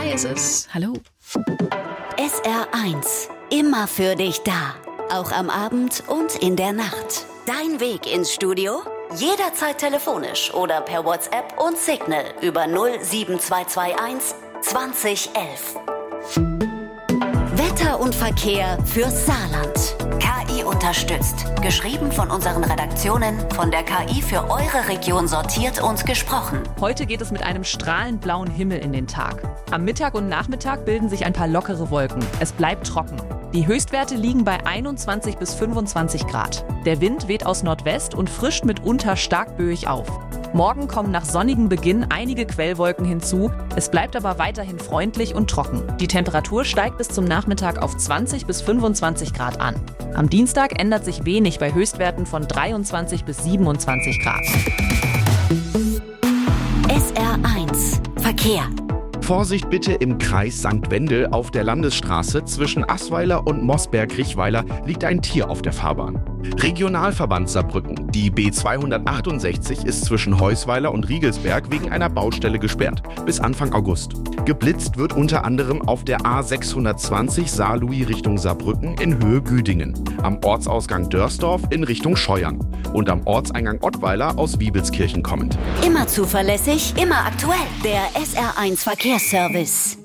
Sky ist es. Hallo. SR1, immer für dich da. Auch am Abend und in der Nacht. Dein Weg ins Studio? Jederzeit telefonisch oder per WhatsApp und Signal über 07221 2011. Wetter und Verkehr fürs Saarland. KI unterstützt. Geschrieben von unseren Redaktionen, von der KI für eure Region sortiert und gesprochen. Heute geht es mit einem strahlend blauen Himmel in den Tag. Am Mittag und Nachmittag bilden sich ein paar lockere Wolken. Es bleibt trocken. Die Höchstwerte liegen bei 21 bis 25 Grad. Der Wind weht aus Nordwest und frischt mitunter stark böig auf. Morgen kommen nach sonnigem Beginn einige Quellwolken hinzu. Es bleibt aber weiterhin freundlich und trocken. Die Temperatur steigt bis zum Nachmittag auf 20 bis 25 Grad an. Am Dienstag ändert sich wenig bei Höchstwerten von 23 bis 27 Grad. SR1 Verkehr. Vorsicht bitte im Kreis St. Wendel auf der Landesstraße zwischen Assweiler und Mosberg-Richweiler liegt ein Tier auf der Fahrbahn. Regionalverband Saarbrücken. Die B268 ist zwischen Heusweiler und Riegelsberg wegen einer Baustelle gesperrt. Bis Anfang August. Geblitzt wird unter anderem auf der A620 Saarlouis Richtung Saarbrücken in Höhe Güdingen. Am Ortsausgang Dörsdorf in Richtung Scheuern. Und am Ortseingang Ottweiler aus Wiebelskirchen kommend. Immer zuverlässig, immer aktuell. Der SR1 Verkehrsservice.